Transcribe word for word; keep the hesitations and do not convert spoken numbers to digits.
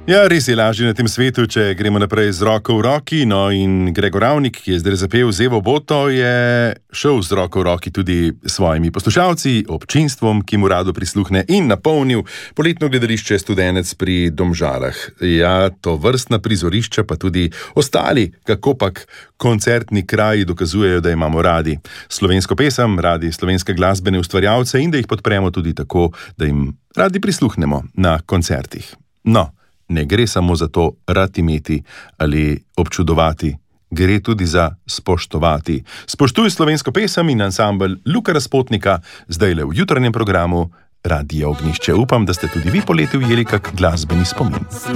Ja, res je lažje na tem svetu, če gremo naprej z roko v roki. No in Gregor Ravnik, ki je zdaj zapel z Evo Boto, je šel z roko v roki tudi s svojimi poslušalci, občinstvom, ki mu rado prisluhne, in napolnil poletno gledališče Studenec pri Domžalah. Ja, to vrstna prizorišča, pa tudi ostali, kakopak koncertni kraji dokazujejo, da imamo radi slovensko pesem, radi slovenske glasbene ustvarjalce in da jih podpremo tudi tako, da jim radi prisluhnemo na koncertih. No, ne gre samo za to rad imeti ali občudovati, gre tudi za spoštovati. Spoštuj slovensko pesem in ansambel Luka Razpotnika, zdajle v jutranjem programu Radia Ognjišče. Upam, da ste tudi vi poleti ujeli kak glasbeni spomin.